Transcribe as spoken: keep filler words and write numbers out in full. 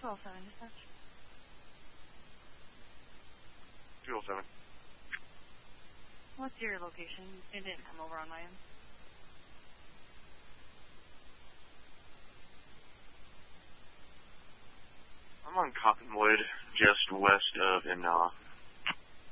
oh seven, dispatch. two oh seven. What's your location? It didn't come over on my end. I'm on Cottonwood, just west of Inala.